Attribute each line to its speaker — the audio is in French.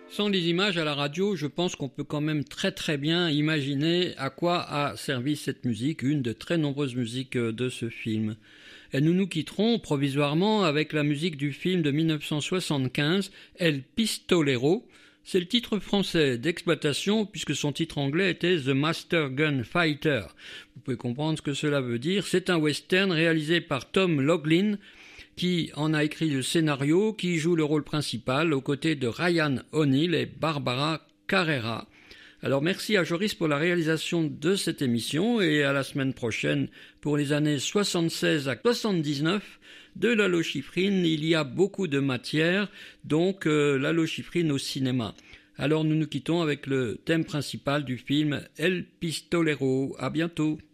Speaker 1: Sans les images à la radio, je pense qu'on peut quand même très très bien imaginer à quoi a servi cette musique, une de très nombreuses musiques de ce film. Et nous nous quitterons provisoirement avec la musique du film de 1975, El Pistolero. C'est le titre français d'exploitation puisque son titre anglais était The Master Gun Fighter. Vous pouvez comprendre ce que cela veut dire. C'est un western réalisé par Tom Laughlin, qui en a écrit le scénario, qui joue le rôle principal aux côtés de Ryan O'Neal et Barbara Carrera. Alors merci à Joris pour la réalisation de cette émission et à la semaine prochaine pour les années 76 à 79 de l'hallochifrine. Il y a beaucoup de matière, donc l'hallochifrine au cinéma. Alors nous nous quittons avec le thème principal du film El Pistolero. À bientôt.